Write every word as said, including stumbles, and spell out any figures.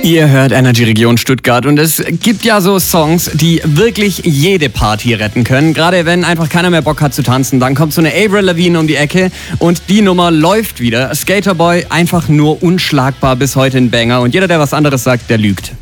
Ihr hört Energy Region Stuttgart und es gibt ja so Songs, die wirklich jede Party retten können. Gerade wenn einfach keiner mehr Bock hat zu tanzen, dann kommt so eine Avril Lavigne um die Ecke und die Nummer läuft wieder. Skaterboy, einfach nur unschlagbar, bis heute ein Banger. Und jeder, der was anderes sagt, der lügt.